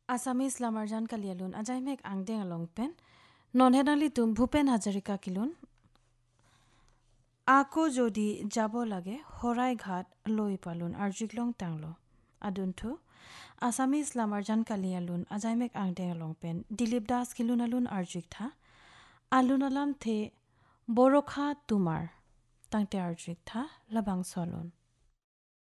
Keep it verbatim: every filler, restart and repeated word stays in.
Assamese লামাৰজান কালিয়ালুন আজাইমেক আংদেং আলংপেন ননহেনালি তুম ভূপেন হাজাৰিকা কিলুন আকৌ যদি যাব লাগে হৰাই ঘাট লৈ পালুন আৰজিকলং টাংলো আদুনথু আসামিজ লামাৰজান কালিয়ালুন আজাইমেক আংদেং আলংপেন দিলীপ দাস কিলুন আলুন আৰজিক থা আলুন আলাম থে বৰখা তুমাৰ তাংতে আৰজিক থা লাবাং চলুন